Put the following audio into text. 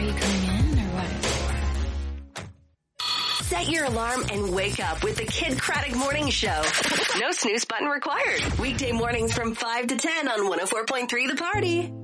Are you coming in or what? Set your alarm and wake up with the Kid Craddock Morning Show. No snooze button required. Weekday mornings from 5 to 10 on 104.3 The Party.